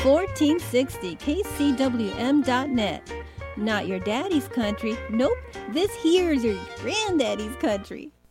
1460 KCWM.net. Not your daddy's country. Nope, this here's your granddaddy's country.